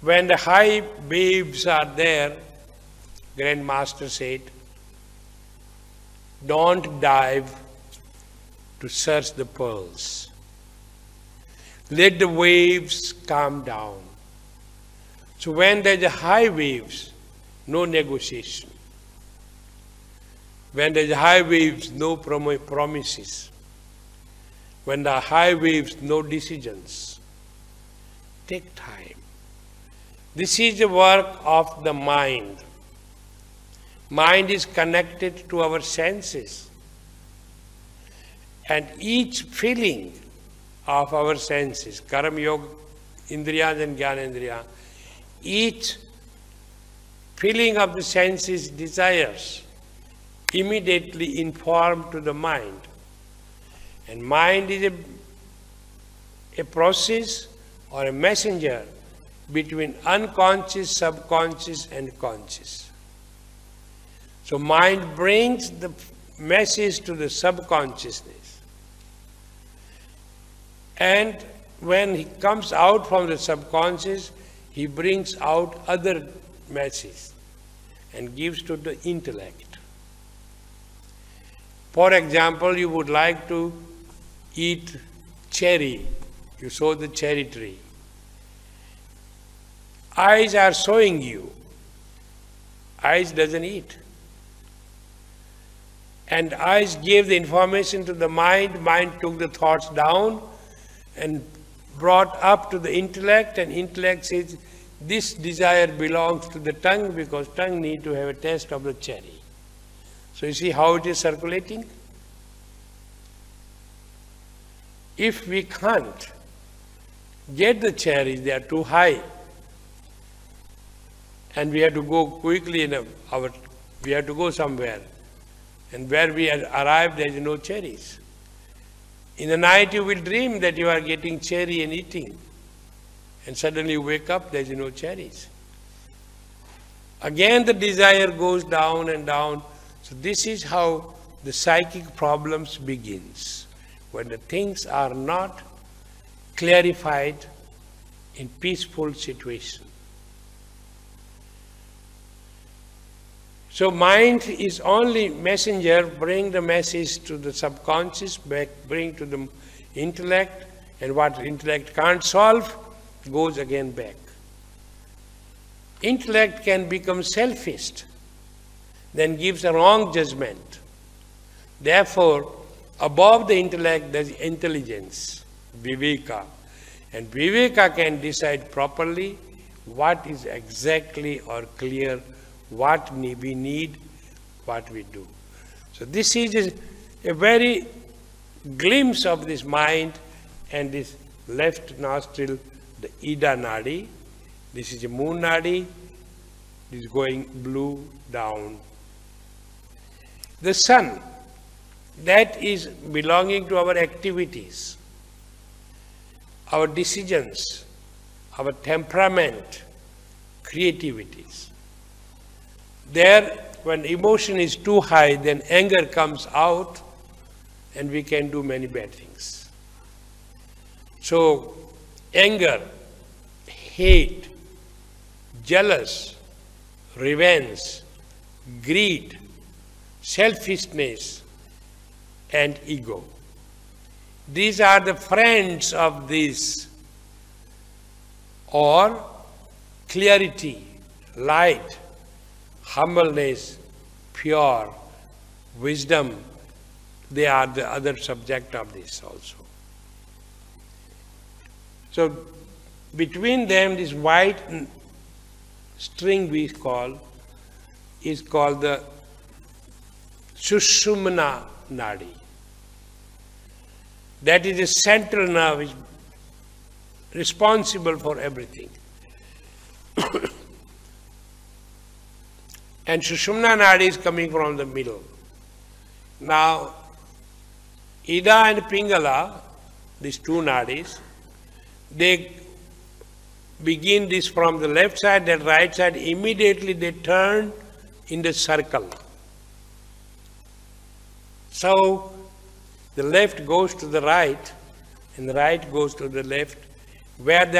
When the high waves are there, Grand Master said, don't dive to search the pearls. Let the waves calm down. So when there's a high waves, no negotiation. When there's high waves, no promises. When there are high waves, no decisions. Take time. This is the work of the mind. Mind is connected to our senses. And each feeling of our senses, Karam Yoga, Indriyas and Jnanendriya, each feeling of the senses desires immediately inform to the mind. And mind is a process or a messenger between unconscious, subconscious and conscious. So mind brings the message to the subconsciousness. And when he comes out from the subconscious, he brings out other messages and gives to the intellect. For example, you would like to eat cherry. You sow the cherry tree. Eyes are showing you. Eyes doesn't eat. And eyes gave the information to the mind. Mind took the thoughts down and brought up to the intellect, and intellect says, this desire belongs to the tongue because tongue need to have a taste of the cherry. So you see how it is circulating? If we can't get the cherries, they are too high, and we have to go quickly we have to go somewhere, and where we arrived there is no cherries. In the night you will dream that you are getting cherry and eating, and suddenly you wake up, there is no cherries. Again the desire goes down and down. So this is how the psychic problems begins, when the things are not clarified in peaceful situation. So mind is only messenger, bring the message to the subconscious, back, bring to the intellect, and what intellect can't solve goes again back. Intellect can become selfish, then gives a wrong judgment. Therefore, above the intellect there is intelligence, viveka. And viveka can decide properly what is exactly or clear, what we need, what we do. So this is a very glimpse of this mind and this left nostril, the Ida Nadi. This is a moon Nadi. This is going blue down. The sun, that is belonging to our activities, our decisions, our temperament, creativities. There, when emotion is too high, then anger comes out and we can do many bad things. So, anger, hate, jealous, revenge, greed, selfishness, and ego. These are the friends of this, or clarity, light, humbleness, pure, wisdom. They are the other subject of this also. So between them, this white string we call is called the Sushumna Nadi. That is the central nerve which is responsible for everything. And Sushumna Nadi is coming from the middle. Now, Ida and Pingala, these two nadis, they begin this from the left side, then right side, immediately they turn in the circle. So, the left goes to the right, and the right goes to the left, where